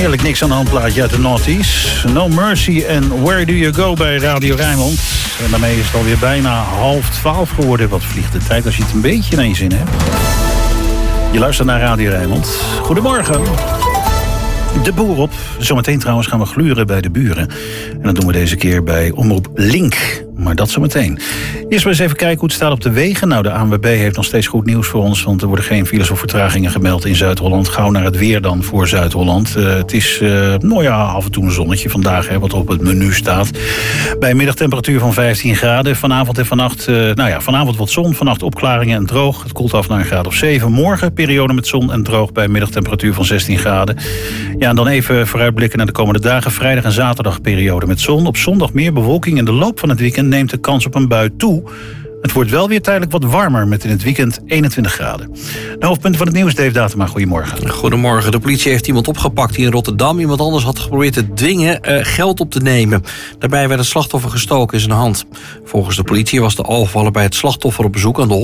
Heerlijk niks aan de hand plaatje uit de Northeast. No Mercy en Where Do You Go bij Radio Rijnmond. En daarmee is het alweer bijna 11:30 geworden. Wat vliegt de tijd als je het een beetje naar je zin hebt. Je luistert naar Radio Rijnmond. Goedemorgen. De boer op. Zometeen trouwens gaan we gluren bij de buren. En dat doen we deze keer bij Omroep Link. Maar dat zometeen. Eerst maar eens even kijken hoe het staat op de wegen. Nou, de ANWB heeft nog steeds goed nieuws voor ons. Want er worden geen files of vertragingen gemeld in Zuid-Holland. Gauw naar het weer dan voor Zuid-Holland. Het is, af en toe een zonnetje vandaag, wat op het menu staat. Bij een middagtemperatuur van 15 graden. Vanavond en vannacht, vanavond wat zon. Vannacht opklaringen en droog. Het koelt af naar een graad of 7. Morgen periode met zon en droog bij een middagtemperatuur van 16 graden. Ja, en dan even vooruitblikken naar de komende dagen. Vrijdag en zaterdag periode met zon. Op zondag meer bewolking. In de loop van het weekend neemt de kans op een bui toe. Het wordt wel weer tijdelijk wat warmer met in het weekend 21 graden. De hoofdpunten van het nieuws, Dave Datema, goedemorgen. Goedemorgen. De politie heeft iemand opgepakt die in Rotterdam iemand anders had geprobeerd te dwingen geld op te nemen. Daarbij werd het slachtoffer gestoken in zijn hand. Volgens de politie was de overvaller bij het slachtoffer op bezoek aan de